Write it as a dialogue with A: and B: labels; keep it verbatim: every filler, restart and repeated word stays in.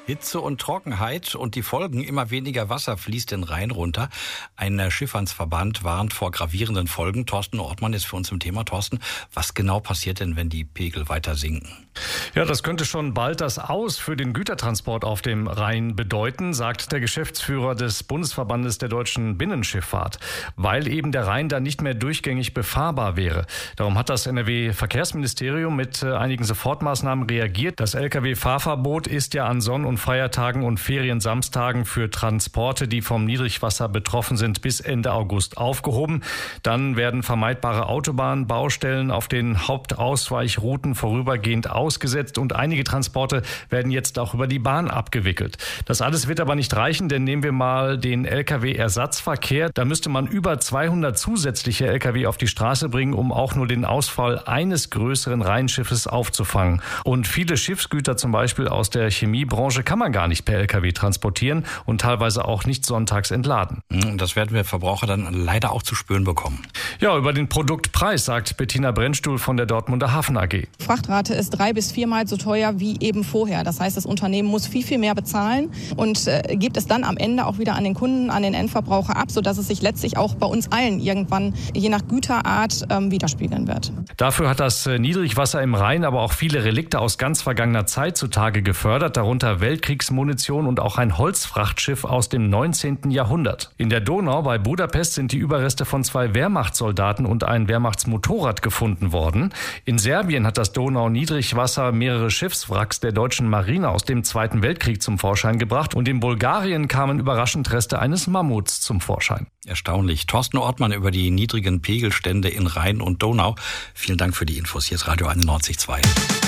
A: Hitze und Trockenheit und die Folgen, immer weniger Wasser fließt den Rhein runter. Ein Schifffahrtsverband warnt vor gravierenden Folgen. Thorsten Ortmann ist für uns im Thema. Thorsten, was genau passiert denn, wenn die Pegel weiter sinken?
B: Ja, das könnte schon bald das Aus für den Gütertransport auf dem Rhein bedeuten, sagt der Geschäftsführer des Bundesverbandes der deutschen Binnenschifffahrt, weil eben der Rhein dann nicht mehr durchgängig befahrbar wäre. Darum hat das N R W-Verkehrsministerium mit einigen Sofortmaßnahmen reagiert. Das L K W-Fahrverbot ist ja an Sonn- und Feiertagen und Feriensamstagen für Transporte, die vom Niedrigwasser betroffen sind, bis Ende August aufgehoben. Dann werden vermeidbare Autobahnbaustellen auf den Hauptausweichrouten vorübergehend ausgesetzt und einige Transporte werden jetzt auch über die Bahn abgewickelt. Das alles wird aber nicht reichen, denn nehmen wir mal den L K W-Ersatzverkehr. Da müsste man über zweihundert zusätzliche L K W auf die Straße bringen, um auch nur den Ausfall eines größeren Rheinschiffes aufzufangen. Und viele Schiffsgüter, zum Beispiel aus der Chemiebranche, kann man gar nicht per L K W transportieren und teilweise auch nicht sonntags entladen.
A: Das werden wir Verbraucher dann leider auch zu spüren bekommen.
B: Ja, über den Produktpreis sagt Bettina Brennstuhl von der Dortmunder Hafen A G.
C: Frachtrate ist drei bis viermal so teuer wie eben vorher. Das heißt, das Unternehmen muss viel, viel mehr bezahlen und äh, gibt es dann am Ende auch wieder an den Kunden, an den Endverbraucher ab, sodass es sich letztlich auch bei uns allen irgendwann je nach Güterart ähm, widerspiegeln wird.
B: Dafür hat das Niedrigwasser im Rhein aber auch viele Relikte aus ganz vergangener Zeit zutage gefördert, darunter Weltkriegsmunition und auch ein Holzfrachtschiff aus dem neunzehnten Jahrhundert. In der Donau bei Budapest sind die Überreste von zwei Wehrmachtssoldaten und ein Wehrmachtsmotorrad gefunden worden. In Serbien hat das Donau-Niedrigwasser mehrere Schiffswracks der deutschen Marine aus dem Zweiten Weltkrieg zum Vorschein gebracht und in Bulgarien kamen überraschend Reste eines Mammuts zum Vorschein.
A: Erstaunlich. Thorsten Ortmann über die niedrigen Pegelstände in Rhein und Donau. Vielen Dank für die Infos. Hier ist Radio einundneunzig Komma zwei.